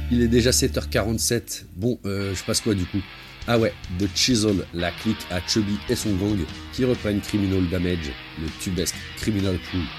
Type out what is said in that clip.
Il est déjà 7h47. Bon, je passe quoi du coup? Ah ouais, The Chisel, la clique à Chubby et son gang qui reprennent Criminal Damage, le tubesque Criminal Crew.